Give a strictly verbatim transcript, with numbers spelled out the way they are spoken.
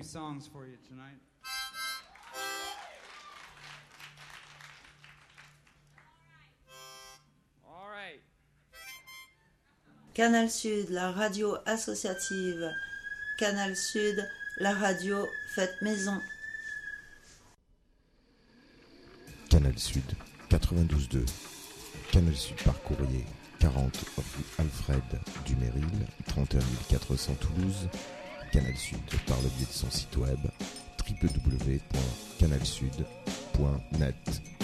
songs for you tonight. All right. Canal Sud, la radio associative. Canal Sud, la radio faite maison. Canal Sud, quatre-vingt-douze deux. Canal Sud par courrier, quarante rue Alfred Dumeril, trente et un mille quatre cents Toulouse. Canal Sud par le biais de son site web w w w point canal sud point net.